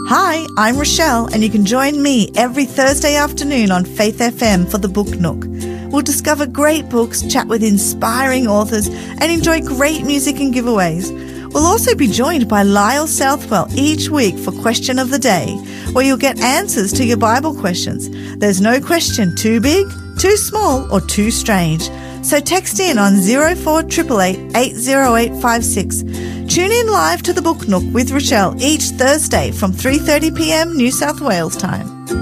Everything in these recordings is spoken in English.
Hi, I'm Rochelle, and you can join me every Thursday afternoon on Faith FM for the Book Nook. We'll discover great books, chat with inspiring authors, and enjoy great music and giveaways. We'll also be joined by Lyle Southwell each week for Question of the Day, where you'll get answers to your Bible questions. There's no question too big, too small, or too strange. So text in on 0488 80856. Tune in live to the Book Nook with Rochelle each Thursday from 3:30 p.m. New South Wales time.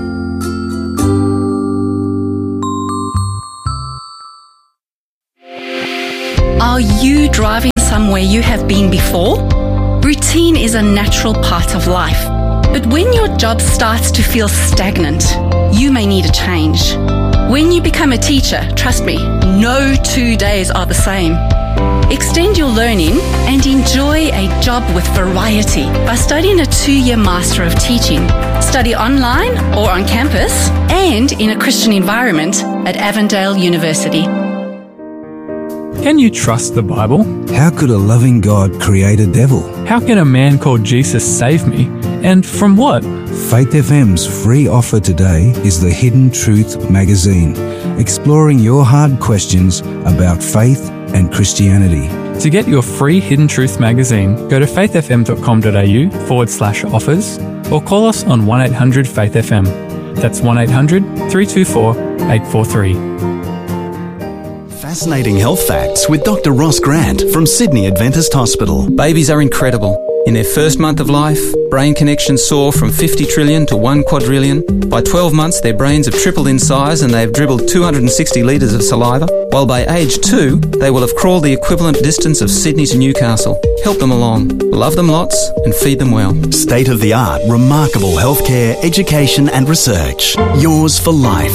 Are you driving somewhere you have been before? Routine is a natural part of life. But when your job starts to feel stagnant, you may need a change. When you become a teacher, trust me, no 2 days are the same. Extend your learning and enjoy a job with variety by studying a 2-year Master of Teaching. Study online or on campus and in a Christian environment at Avondale University. Can you trust the Bible? How could a loving God create a devil? How can a man called Jesus save me? And from what? Faith FM's free offer today is the Hidden Truth magazine, exploring your hard questions about faith and Christianity. To get your free Hidden Truth magazine, go to faithfm.com.au/offers or call us on 1-800-FAITH-FM. That's 1-800-324-843. Fascinating health facts with Dr. Ross Grant from Sydney Adventist Hospital. Babies are incredible. In their first month of life, brain connections soar from 50 trillion to 1 quadrillion. By 12 months, their brains have tripled in size and they have dribbled 260 litres of saliva. While by age 2, they will have crawled the equivalent distance of Sydney to Newcastle. Help them along. Love them lots and feed them well. State-of-the-art, remarkable healthcare, education and research. Yours for life.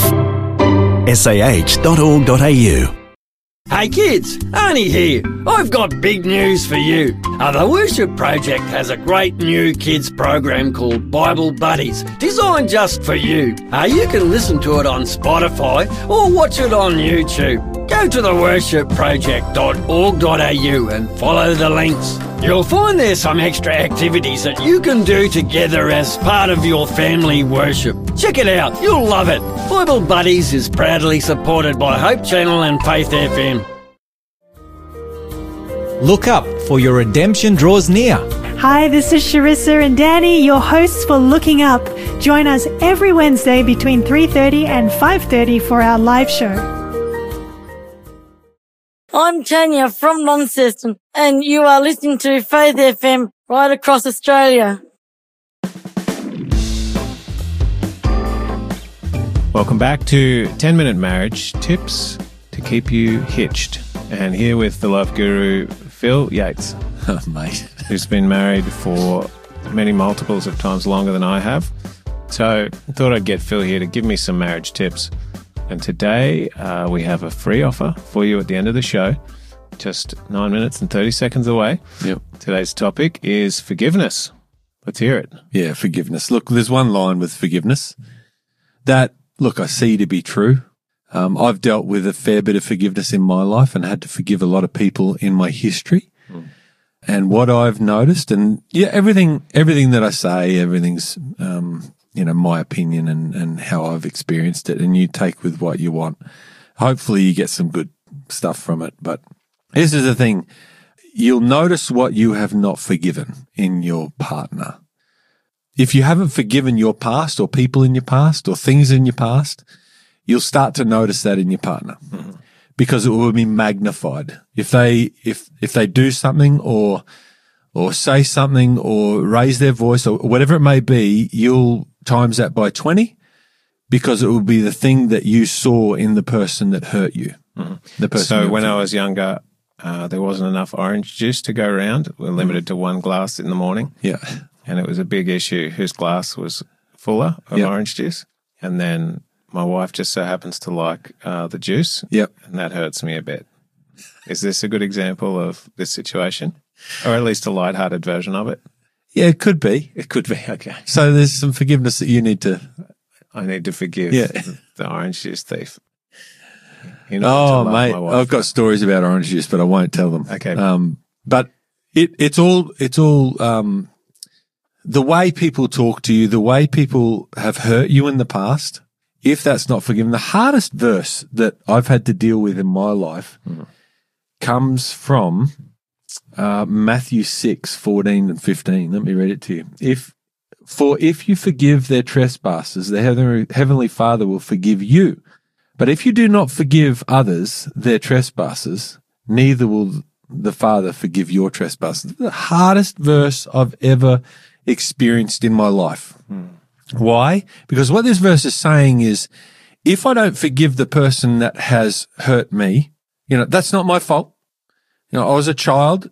sah.org.au. Hey kids, Arnie here. I've got big news for you. The Worship Project has a great new kids program called Bible Buddies, designed just for you. You can listen to it on Spotify or watch it on YouTube. Go to theworshipproject.org.au and follow the links. You'll find there's some extra activities that you can do together as part of your family worship. Check it out, you'll love it. Bible Buddies is proudly supported by Hope Channel and Faith FM. Look up, for your redemption draws near. Hi, this is Sharissa and Danny, your hosts for Looking Up. Join us every Wednesday between 3:30 and 5:30 for our live show. I'm Tanya from Launceston, and you are listening to Faith FM right across Australia. Welcome back to 10-Minute Marriage Tips to Keep You Hitched. And here with the love guru, Phil Yates. Oh, mate. Who's been married for many multiples of times longer than I have. So I thought I'd get Phil here to give me some marriage tips. And today we have a free offer for you at the end of the show, just 9 minutes and 30 seconds away. Yep. Today's topic is forgiveness. Let's hear it. Yeah, forgiveness. Look, there's one line with forgiveness that, look, I see to be true. I've dealt with a fair bit of forgiveness in my life and had to forgive a lot of people in my history. And what I've noticed, and yeah, everything that I say, everything's, my opinion and how I've experienced it, and you take with what you want. Hopefully you get some good stuff from it. But this is the thing. You'll notice what you have not forgiven in your partner. If you haven't forgiven your past or people in your past or things in your past, you'll start to notice that in your partner because it will be magnified. If they do something or say something or raise their voice or whatever it may be, you'll times that by 20 because it will be the thing that you saw in the person that hurt you. The person. So when I was younger, there wasn't enough orange juice to go around. We're limited to one glass in the morning. Yeah. And it was a big issue whose glass was fuller of orange juice. And then my wife just so happens to like the juice. Yep. And that hurts me a bit. Is this a good example of this situation? Or at least a lighthearted version of it? Yeah, it could be. It could be, okay. So there's some forgiveness that you need to... I need to forgive the orange juice thief. Oh, mate, I've got stories about orange juice, but I won't tell them. Okay. But it's all the way people talk to you, the way people have hurt you in the past, if that's not forgiven, the hardest verse that I've had to deal with in my life comes from Matthew 6:14 and 15. Let me read it to you. If you forgive their trespasses, the heavenly Father will forgive you. But if you do not forgive others their trespasses, neither will the Father forgive your trespasses. The hardest verse I've ever experienced in my life. Why? Because what this verse is saying is, if I don't forgive the person that has hurt me, that's not my fault. I was a child.